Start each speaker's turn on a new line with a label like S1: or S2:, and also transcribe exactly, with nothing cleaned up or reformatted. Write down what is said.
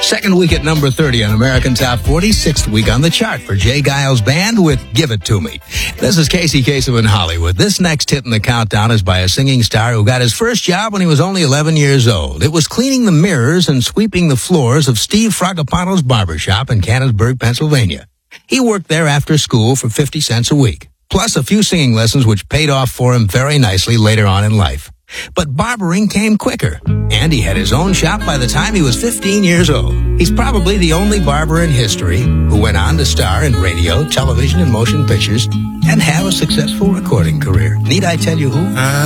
S1: Second week at number thirty on American Top forty. Sixth week on the chart for Jay Giles Band with Give It To Me. This is Casey Kasem in Hollywood. This next hit in the countdown is by a singing star who got his first job when he was only eleven years old. It was cleaning the mirrors and sweeping the floors of Steve Fragapano's barbershop in Canonsburg, Pennsylvania. He worked there after school for fifty cents a week, plus a few singing lessons which paid off for him very nicely later on in life. But barbering came quicker, and he had his own shop by the time he was fifteen years old. He's probably the only barber in history who went on to star in radio, television, and motion pictures and have a successful recording career. Need I tell you who?
S2: I